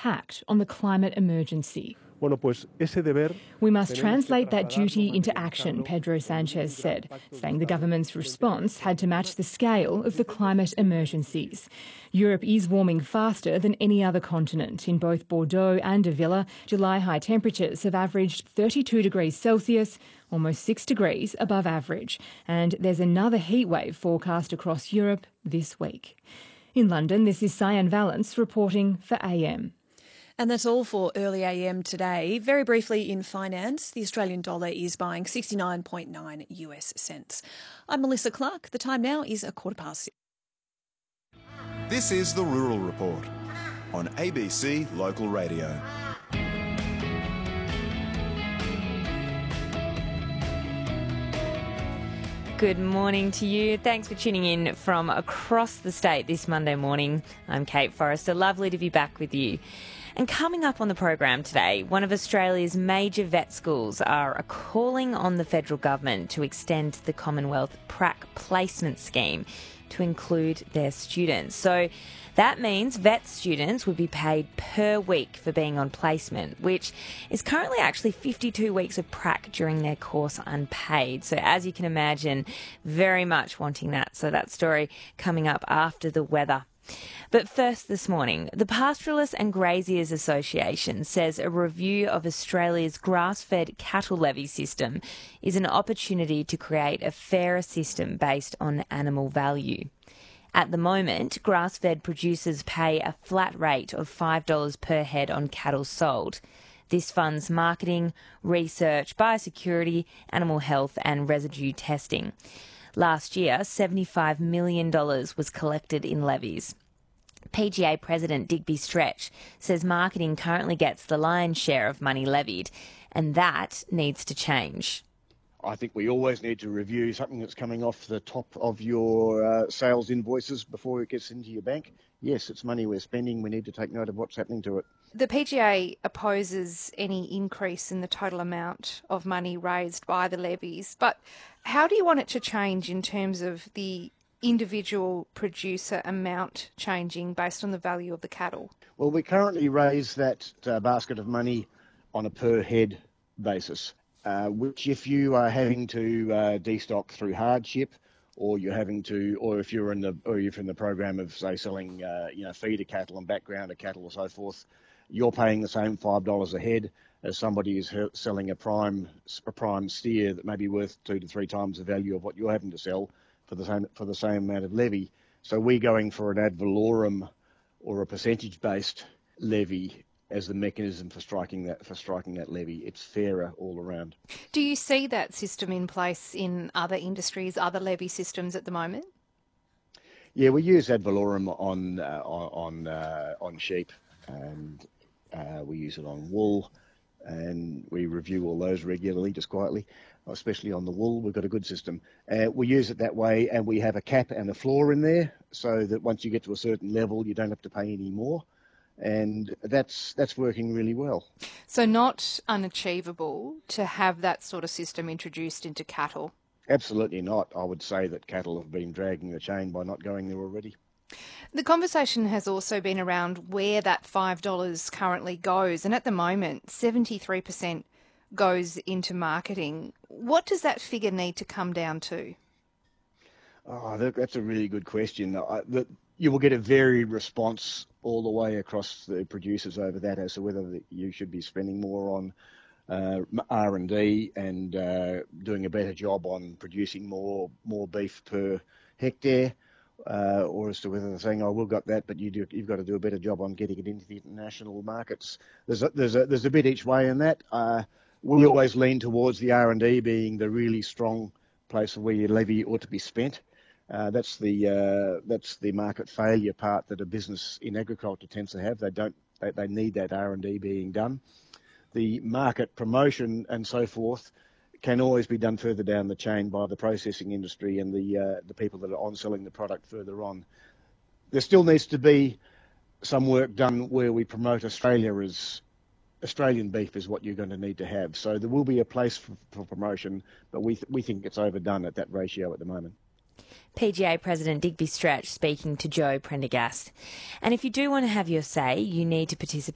pact on the climate emergency. Bueno, pues ese deber. We must translate that duty into action, Pedro Sanchez said, saying the government's response had to match the scale of the climate emergencies. Europe is warming faster than any other continent. In both Bordeaux and Avila, July high temperatures have averaged 32 degrees Celsius, almost 6 degrees above average. And there's another heatwave forecast across Europe this week. In London, this is Cyan Valance reporting for AM. And that's all for Early AM today. Very briefly in finance, the Australian dollar is buying 69.9 US cents. I'm Melissa Clark. The time now is 6:15. This is the Rural Report on ABC Local Radio. Good morning to you. Thanks for tuning in from across the state this Monday morning. I'm Kate Forrester. Lovely to be back with you. And coming up on the program today, one of Australia's major vet schools are calling on the federal government to extend the Commonwealth PRAC placement scheme to include their students. So that means vet students would be paid per week for being on placement, which is currently actually 52 weeks of prac during their course unpaid. So as you can imagine, very much wanting that. So that story coming up after the weather. But first this morning, the Pastoralists and Graziers Association says a review of Australia's grass-fed cattle levy system is an opportunity to create a fairer system based on animal value. At the moment, grass-fed producers pay a flat rate of $5 per head on cattle sold. This funds marketing, research, biosecurity, animal health and residue testing. Last year, $75 million was collected in levies. PGA President Digby Stretch says marketing currently gets the lion's share of money levied, and that needs to change. I think we always need to review something that's coming off the top of your sales invoices before it gets into your bank. Yes, it's money we're spending. We need to take note of what's happening to it. The PGA opposes any increase in the total amount of money raised by the levies, but how do you want it to change in terms of the individual producer amount changing based on the value of the cattle? Well, we currently raise that basket of money on a per head basis, which if you are having to destock through hardship, or you're having to, or if you're in the program of say selling feeder cattle and backgrounder cattle or so forth, you're paying the same $5 a head as somebody who's selling a prime steer that may be worth 2 to 3 times the value of what you're having to sell for the same amount of levy. So we're going for an ad valorem or a percentage-based levy as the mechanism for striking that levy. It's fairer all around. Do you see that system in place in other industries, other levy systems at the moment? Yeah, we use ad valorem on sheep, and we use it on wool, and we review all those regularly, just quietly, especially on the wool. We've got a good system. We use it that way, and we have a cap and a floor in there so that once you get to a certain level, you don't have to pay any more. And that's working really well. So not unachievable to have that sort of system introduced into cattle? Absolutely not. I would say that cattle have been dragging the chain by not going there already. The conversation has also been around where that $5 currently goes, and at the moment 73% goes into marketing. What does that figure need to come down to? Oh, that's a really good question. You will get a varied response all the way across the producers over that as to whether you should be spending more on R&D and doing a better job on producing more beef per hectare, or as to whether they're saying, "Oh, we've got that, but you've got to do a better job on getting it into the international markets." There's a bit each way in that. We always lean towards the R&D being the really strong place where your levy ought to be spent. That's the market failure part that a business in agriculture tends to have. They need that R&D being done. The market promotion and so forth can always be done further down the chain by the processing industry and the people that are on selling the product further on. There still needs to be some work done where we promote Australia as Australian beef is what you're going to need to have. So there will be a place for promotion, but we think it's overdone at that ratio at the moment. PGA President Digby Stretch speaking to Joe Prendergast. And if you do want to have your say, you need to